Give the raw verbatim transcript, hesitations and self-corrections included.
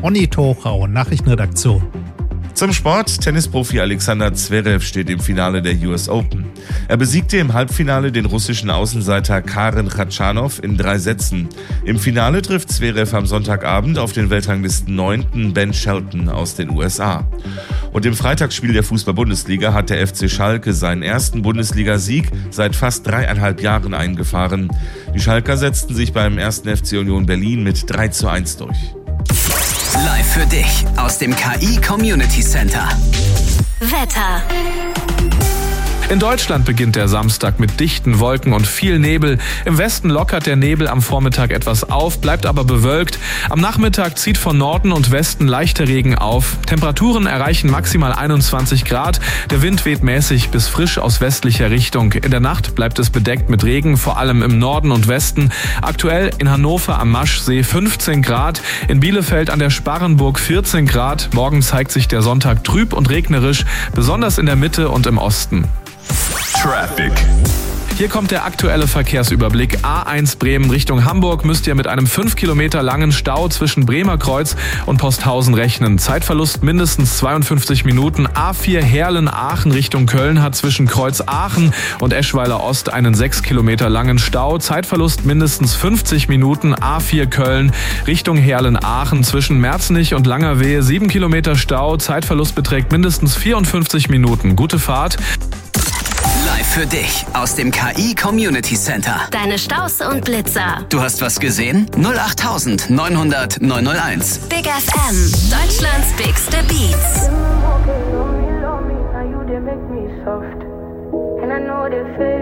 Onni Tochau, Nachrichtenredaktion. Zum Sport. Tennisprofi Alexander Zverev steht im Finale der U S Open. Er besiegte im Halbfinale den russischen Außenseiter Karen Khachanov in drei Sätzen. Im Finale trifft Zverev am Sonntagabend auf den Weltranglisten neunten Ben Shelton aus den U S A. Und im Freitagsspiel der Fußball-Bundesliga hat der F C Schalke seinen ersten Bundesligasieg seit fast dreieinhalb Jahren eingefahren. Die Schalker setzten sich beim ersten F C Union Berlin mit drei zu eins durch. Live für dich aus dem K I Community Center. Wetter. In Deutschland beginnt der Samstag mit dichten Wolken und viel Nebel. Im Westen lockert der Nebel am Vormittag etwas auf, bleibt aber bewölkt. Am Nachmittag zieht von Norden und Westen leichter Regen auf. Temperaturen erreichen maximal einundzwanzig Grad. Der Wind weht mäßig bis frisch aus westlicher Richtung. In der Nacht bleibt es bedeckt mit Regen, vor allem im Norden und Westen. Aktuell in Hannover am Maschsee fünfzehn Grad, in Bielefeld an der Sparrenburg vierzehn Grad. Morgen zeigt sich der Sonntag trüb und regnerisch, besonders in der Mitte und im Osten. Traffic. Hier kommt der aktuelle Verkehrsüberblick. A eins Bremen Richtung Hamburg müsst ihr mit einem fünf Kilometer langen Stau zwischen Bremer Kreuz und Posthausen rechnen. Zeitverlust mindestens zweiundfünfzig Minuten. A vier Herlen-Aachen Richtung Köln hat zwischen Kreuz Aachen und Eschweiler Ost einen sechs Kilometer langen Stau. Zeitverlust mindestens fünfzig Minuten. A vier Köln Richtung Herlen-Aachen zwischen Merznich und Langerwehe sieben Kilometer Stau. Zeitverlust beträgt mindestens vierundfünfzig Minuten. Gute Fahrt. Live für dich aus dem K I Community Center. Deine Staus und Blitzer. Du hast was gesehen? null acht neun null null neun null eins. Big F M, Deutschlands bigste Beats. And I know they feel